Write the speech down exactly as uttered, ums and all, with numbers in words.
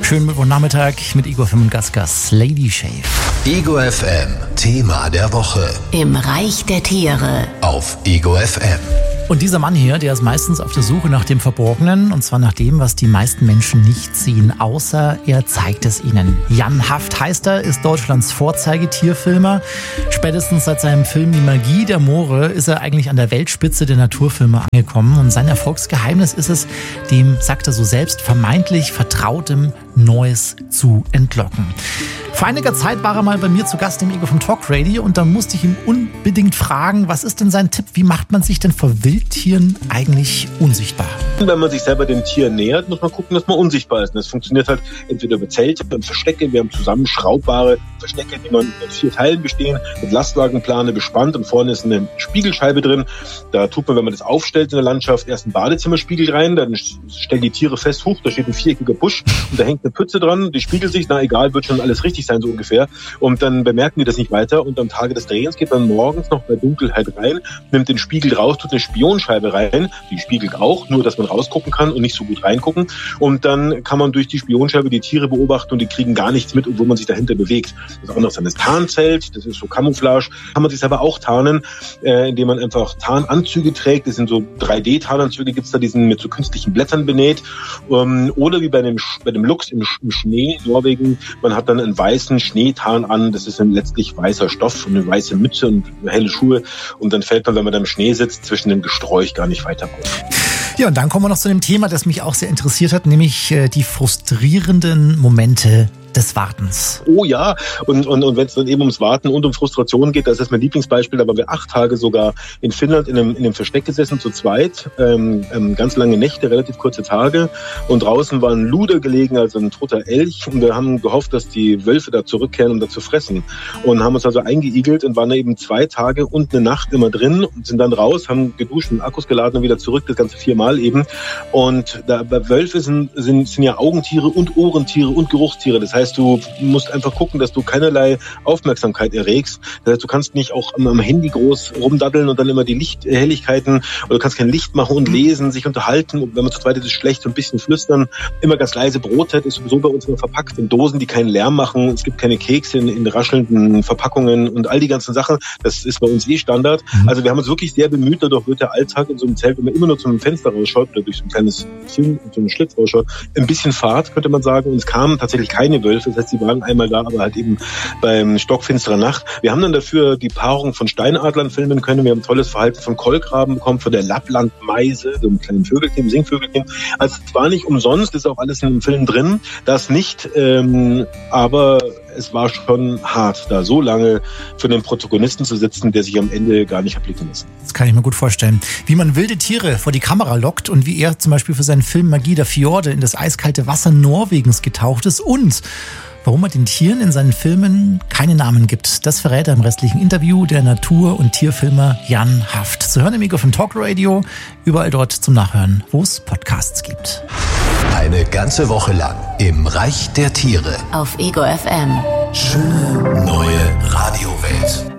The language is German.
Schönen Mittwochnachmittag mit Ego F M und Gasgas Lady Shave. Ego F M, Thema der Woche. Im Reich der Tiere. Auf Ego F M. Und dieser Mann hier, der ist meistens auf der Suche nach dem Verborgenen, und zwar nach dem, was die meisten Menschen nicht sehen, außer er zeigt es ihnen. Jan Haft heißt er, ist Deutschlands Vorzeigetierfilmer. Spätestens seit seinem Film Die Magie der Moore ist er eigentlich an der Weltspitze der Naturfilme angekommen. Und sein Erfolgsgeheimnis ist es, dem, sagt er so selbst, vermeintlich Vertrautem Neues zu entlocken. Vor einiger Zeit war er mal bei mir zu Gast im Ego vom Talk Radio und da musste ich ihn unbedingt fragen, was ist denn sein Tipp? Wie macht man sich denn vor Wildtieren eigentlich unsichtbar? Wenn man sich selber dem Tier nähert, muss man gucken, dass man unsichtbar ist. Und das funktioniert halt entweder über Zelte und Verstecke. Wir haben zusammen schraubbare Verstecke, die man in vier Teilen bestehen, mit Lastwagenplane bespannt, und vorne ist eine Spiegelscheibe drin. Da tut man, wenn man das aufstellt in der Landschaft, erst einen Badezimmerspiegel rein, dann stellen die Tiere fest, hoch, da steht ein viereckiger Busch und da hängt eine Pütze dran, die spiegelt sich, na egal, wird schon alles richtig sein, so ungefähr. Und dann bemerken die das nicht weiter und am Tage des Drehens geht man morgens noch bei Dunkelheit rein, nimmt den Spiegel raus, tut eine Spionscheibe rein, die spiegelt auch, nur dass man rausgucken kann und nicht so gut reingucken, und dann kann man durch die Spionscheibe die Tiere beobachten und die kriegen gar nichts mit, obwohl man sich dahinter bewegt. Das andere ist dann das Tarnzelt, das ist so Camouflage, kann man sich selber auch tarnen, äh, indem man einfach Tarnanzüge trägt, das sind so drei D-Tarnanzüge, gibt's da, die sind mit so künstlichen Blättern benäht, ähm, oder wie bei dem, bei dem Luchs im, im Schnee in Norwegen, man hat dann einen weißen Schneetarn an, das ist ein letztlich weißer Stoff und eine weiße Mütze und helle Schuhe, und dann fällt man, wenn man da im Schnee sitzt, zwischen dem Gesträuch gar nicht weiter auf. Ja, und dann kommen wir noch zu dem Thema, das mich auch sehr interessiert hat, nämlich äh, die frustrierenden Momente des Wartens. Oh ja, und, und, und wenn es dann eben ums Warten und um Frustration geht, das ist mein Lieblingsbeispiel, da waren wir acht Tage sogar in Finnland in einem, in einem Versteck gesessen, zu zweit, ähm, ähm, ganz lange Nächte, relativ kurze Tage, und draußen war ein Luder gelegen, also ein toter Elch, und wir haben gehofft, dass die Wölfe da zurückkehren, um da zu fressen, und haben uns also eingeigelt und waren da eben zwei Tage und eine Nacht immer drin und sind dann raus, haben geduscht und Akkus geladen und wieder zurück, das ganze viermal eben, und da, bei Wölfe sind, sind, sind ja Augentiere und Ohrentiere und Geruchstiere, das heißt, Das heißt, du musst einfach gucken, dass du keinerlei Aufmerksamkeit erregst. Das heißt, du kannst nicht auch am Handy groß rumdaddeln und dann immer die Lichthelligkeiten, oder du kannst kein Licht machen und lesen, sich unterhalten. Und wenn man zu zweit ist, ist schlecht, so ein bisschen flüstern. Immer ganz leise. Brotzeit ist sowieso bei uns immer verpackt in Dosen, die keinen Lärm machen. Es gibt keine Kekse in, in raschelnden Verpackungen und all die ganzen Sachen. Das ist bei uns eh Standard. Also wir haben uns wirklich sehr bemüht. Dadurch wird der Alltag in so einem Zelt, wenn man immer nur zum Fenster rausschaut oder durch so ein kleines Film, so einen Schlitz rausschaut, ein bisschen Fahrt, könnte man sagen. Und es kamen tatsächlich keine Wölfe. Das heißt, die waren einmal da, aber halt eben beim stockfinsterer Nacht. Wir haben dann dafür die Paarung von Steinadlern filmen können. Wir haben ein tolles Verhalten von Kolkraben bekommen, von der Lapplandmeise, so einem kleinen Vögelchen, Singvögelchen. Also es war nicht umsonst, ist auch alles in dem Film drin. Das nicht, ähm, aber es war schon hart, da so lange für den Protagonisten zu sitzen, der sich am Ende gar nicht hat blicken lassen. Das kann ich mir gut vorstellen. Wie man wilde Tiere vor die Kamera lockt und wie er zum Beispiel für seinen Film Magie der Fjorde in das eiskalte Wasser Norwegens getaucht ist, und warum er den Tieren in seinen Filmen keine Namen gibt, das verrät er im restlichen Interview der Natur- und Tierfilmer Jan Haft. Zu hören im Ego vom Talk Radio, überall dort zum Nachhören, wo es Podcasts gibt. Eine ganze Woche lang im Reich der Tiere. Auf Ego F M. Schöne neue Radiowelt.